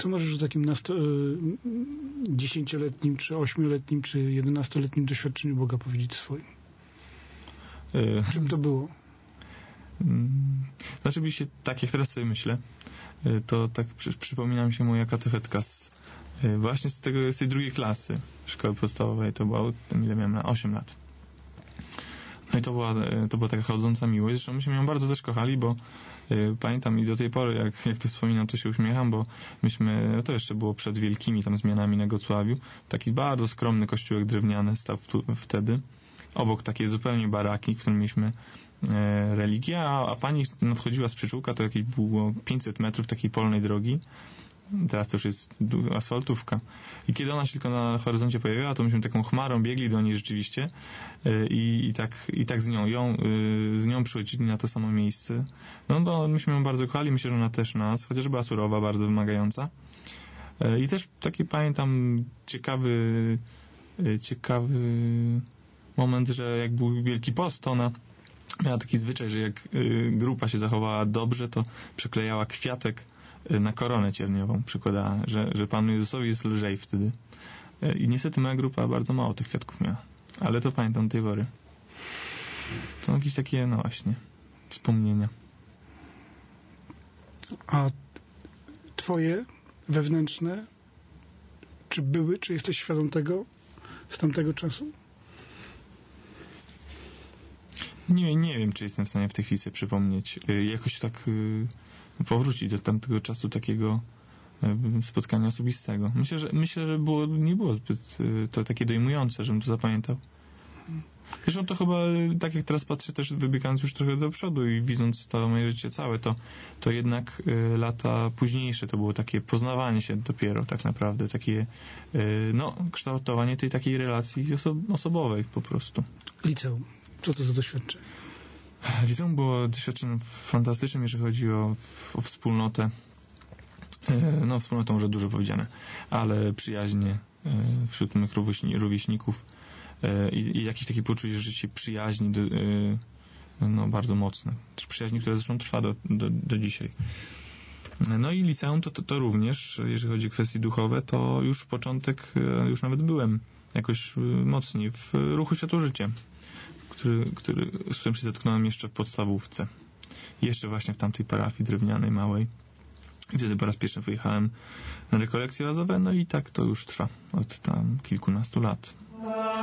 Co możesz o takim 10-letnim, czy 8-letnim, czy 11-letnim doświadczeniu Boga powiedzieć swoim? Czym to było? Znaczy, tak jak teraz sobie myślę, to tak przypomina mi się moja katechetka właśnie z tej drugiej klasy szkoły podstawowej. To było, ile miałem, 8 lat. No i to była taka chodząca miłość. Zresztą myśmy ją bardzo też kochali, bo pamiętam i do tej pory, jak to wspominam, to się uśmiecham, bo to jeszcze było przed wielkimi tam zmianami na Gocławiu. Taki bardzo skromny kościółek drewniany stał wtedy. Obok takiej zupełnie baraki, w którym mieliśmy religię, a pani nadchodziła z przyczółka, to jakieś było 500 metrów takiej polnej drogi. Teraz to już jest asfaltówka. I kiedy ona się tylko na horyzoncie pojawiła, to myśmy taką chmarą biegli do niej rzeczywiście i tak z nią przychodzili na to samo miejsce. No myśmy ją bardzo kochali, myślę, że ona też nas, chociaż była surowa, bardzo wymagająca. I też taki pamiętam ciekawy moment, że jak był Wielki Post, to ona miała taki zwyczaj, że jak grupa się zachowała dobrze, to przyklejała kwiatek na koronę cierniową, przykładała, że Panu Jezusowi jest lżej wtedy. I niestety moja grupa bardzo mało tych kwiatków miała. Ale to pamiętam do tej pory. To jakieś takie, no właśnie, wspomnienia. A twoje wewnętrzne, czy jesteś świadom tego z tamtego czasu? Nie wiem, czy jestem w stanie w tej chwili sobie przypomnieć. Jakoś tak powrócić do tamtego czasu takiego spotkania osobistego. Myślę, że nie było zbyt to takie dojmujące, żebym to zapamiętał. Zresztą to chyba, tak jak teraz patrzę, też wybiegając już trochę do przodu i widząc to moje życie całe, to jednak lata późniejsze to było takie poznawanie się dopiero tak naprawdę, takie kształtowanie tej takiej relacji osobowej po prostu. Liceum. Co to za doświadczenie? Liceum było doświadczeniem fantastycznym, jeżeli chodzi o wspólnotę. Wspólnotą może dużo powiedziane, ale przyjaźnie wśród mych rówieśników i jakieś takie poczucie, że się przyjaźni bardzo mocne. Przyjaźni, która zresztą trwa do dzisiaj. No i liceum to również, jeżeli chodzi o kwestie duchowe, to już początek, już nawet byłem jakoś mocniej w ruchu Światło-Życie, z którym się zetknąłem jeszcze w podstawówce. Jeszcze właśnie w tamtej parafii drewnianej, małej. I wtedy po raz pierwszy wyjechałem na rekolekcje razowe, no i tak to już trwa od tam kilkunastu lat.